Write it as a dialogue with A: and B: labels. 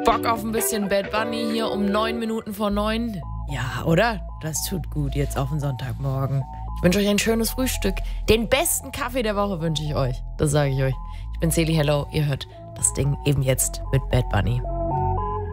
A: Bock auf ein bisschen Bad Bunny hier um 9 Minuten vor 9? Ja, oder? Das tut gut jetzt auf den Sonntagmorgen. Ich wünsche euch ein schönes Frühstück. Den besten Kaffee der Woche wünsche ich euch. Das sage ich euch. Ich bin Celi Hello. Ihr hört das Ding eben jetzt mit Bad Bunny.